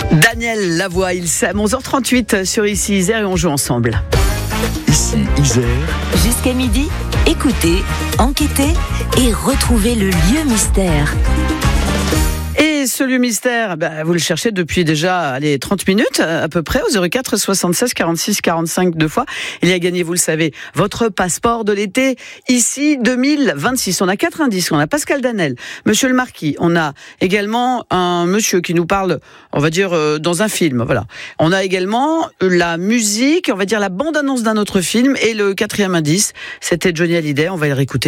Daniel Lavoie, il s'aime 11h38 sur Ici Isère et on joue ensemble. Ici Isère. Jusqu'à midi, écoutez, enquêtez et retrouvez le lieu mystère. Et ce lieu mystère, vous le cherchez depuis déjà 30 minutes à peu près au 04 76 46 45 deux fois. Il y a gagné, vous le savez, votre passeport de l'été ici 2026. On a 4 indices. On a Pascal Danel, Monsieur le Marquis. On a également un monsieur qui nous parle, on va dire, dans un film. Voilà. On a également la musique, on va dire la bande-annonce d'un autre film. Et le 4e indice, c'était Johnny Hallyday. On va le réécouter.